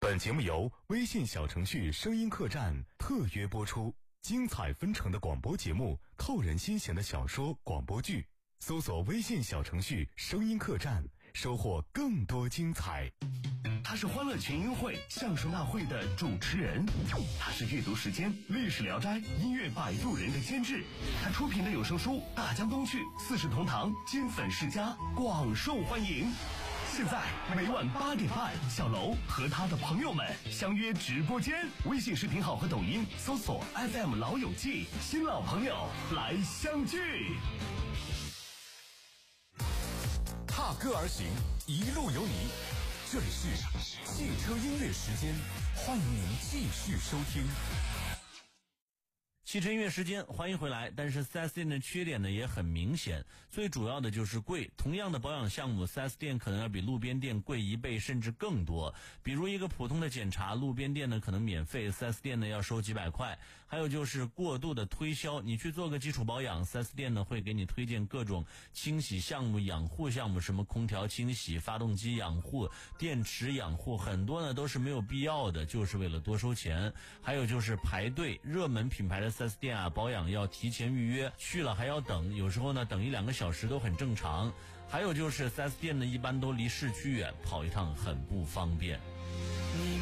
本节目由微信小程序声音客栈特约播出，精彩纷呈的广播节目，扣人心弦的小说广播剧，搜索微信小程序声音客栈，收获更多精彩。 他是欢乐群英会相声大会的主持人，他是阅读时间历史聊斋音乐摆渡人的监制，他出品的有声书《大江东去》四世同堂金粉世家广受欢迎。现在每晚8点半，小楼和他的朋友们相约直播间，微信视频号和抖音搜索 FM 老友记，新老朋友来相聚。 踏歌而行，一路有你。这里是汽车音乐时间，欢迎您继续收听。 汽车音乐时间，欢迎回来。但是 4S 店的缺点呢也很明显，最主要的就是贵。同样的保养项目， 4S 店可能要比路边店贵1倍甚至更多。比如一个普通的检查，路边店呢可能免费， 4S 店呢要收几百块。还有就是过度的推销，你去做个基础保养， 4S 店呢会给你推荐各种清洗项目、养护项目，什么空调清洗、发动机养护、电池养护，很多呢都是没有必要的，就是为了多收钱。还有就是排队，热门品牌的4S 店啊，保养要提前预约，去了还要等，有时候呢等1-2个小时都很正常。还有就是 4S 店呢一般都离市区远，跑一趟很不方便。